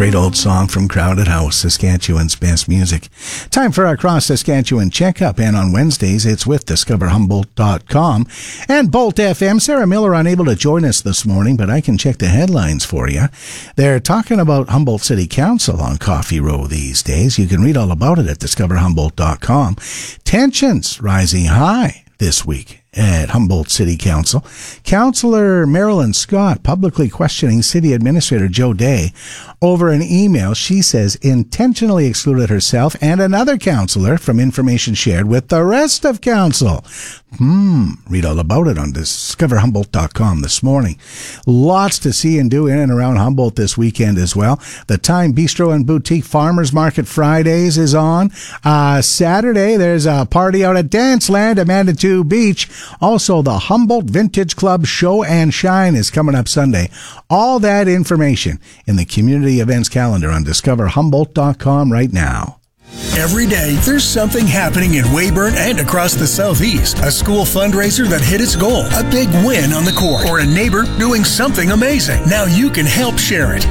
great old song from Crowded House, Saskatchewan's best music. Time for our Cross Saskatchewan checkup, and on Wednesdays it's with discoverhumboldt.com and Bolt FM. Sarah Miller unable to join us this morning, but I can check the headlines for you. They're talking about Humboldt City Council on Coffee Row these days. You can read all about it at discoverhumboldt.com. Tensions rising high this week at Humboldt City Council. Councillor Marilyn Scott publicly questioning City Administrator Joe Day over an email she says intentionally excluded herself and another councillor from information shared with the rest of council. Read all about it on discoverhumboldt.com this morning. Lots to see and do in and around Humboldt this weekend as well. The Time Bistro and Boutique Farmers Market Fridays is on. Saturday, there's a party out at Danceland at Manitou Beach. Also, the Humboldt Vintage Club Show and Shine is coming up Sunday. All that information in the community events calendar on discoverhumboldt.com right now. Every day, there's something happening in Weyburn and across the Southeast. A school fundraiser that hit its goal, a big win on the court, or a neighbor doing something amazing. Now you can help share it.